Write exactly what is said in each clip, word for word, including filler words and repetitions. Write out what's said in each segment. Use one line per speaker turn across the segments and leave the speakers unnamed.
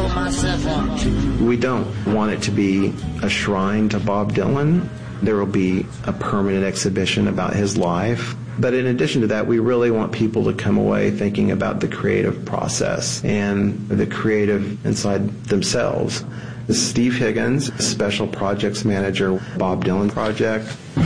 We don't want it to be a shrine to Bob Dylan. There will be a permanent exhibition about his life. But in addition to that, we really want people to come away thinking about the creative process and the creative inside themselves. This is Steve Higgins, Special Projects Manager, Bob Dylan Project.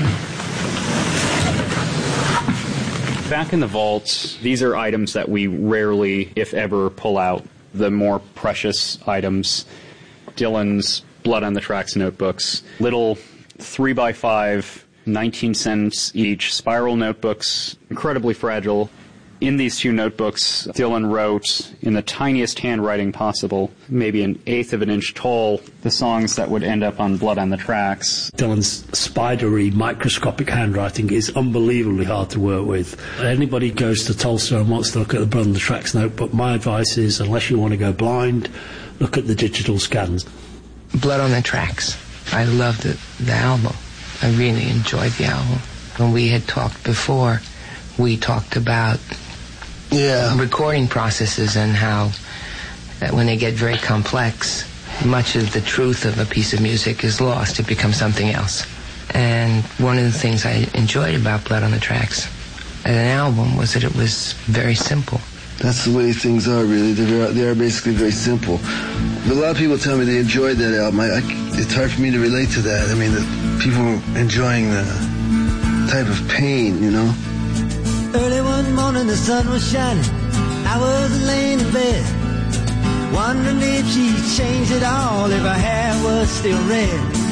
Back in the vaults, these are items that we rarely, if ever, pull out. The more precious items, Dylan's Blood on the Tracks notebooks, little three by five, nineteen cents each, spiral notebooks, incredibly fragile. In these two notebooks, Dylan wrote, in the tiniest handwriting possible, maybe an eighth of an inch tall, the songs that would end up on Blood on the Tracks.
Dylan's spidery, microscopic handwriting is unbelievably hard to work with. Anybody goes to Tolstoy and wants to look at the Blood on the Tracks notebook, my advice is, unless you want to go blind, look at the digital scans.
Blood on the Tracks. I loved it, the album. I really enjoyed the album. When we had talked before, we talked about yeah. recording processes and how that when they get very complex, much of the truth of a piece of music is lost. It becomes something else. And one of the things I enjoyed about Blood on the Tracks as an album was that it was very simple.
That's the way things are, really. They're, they are basically very simple. But a lot of people tell me they enjoyed that album. I, I, it's hard for me to relate to that. I mean, the people enjoying the type of pain, you know?
Early one morning the sun was shining. I was laying in bed, wondering if she'd changed it all, if her hair was still red.